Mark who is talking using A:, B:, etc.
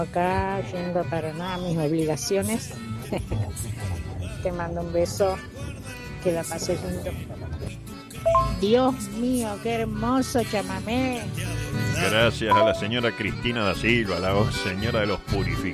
A: Acá yendo a Paraná a mis obligaciones. Te mando un beso, que la pases lindo. Dios mío, qué hermoso chamamé.
B: Gracias a la señora Cristina da Silva, la señora de los purificados.